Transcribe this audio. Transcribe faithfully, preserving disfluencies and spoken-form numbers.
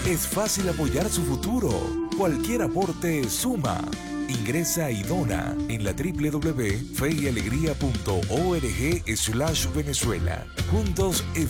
Es fácil apoyar su futuro. Cualquier aporte suma. Ingresa y dona en la w w w punto fe y alegría punto org slash Venezuela. Juntos